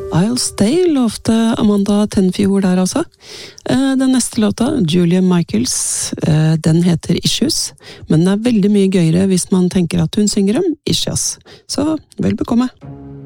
I'll Stay lovte Amanda Tenfjord der altså. Den neste låta, Julia Michaels, den heter Issues, men den veldig mye gøyere hvis man tenker at hun synger om issues. Så vel bekomme.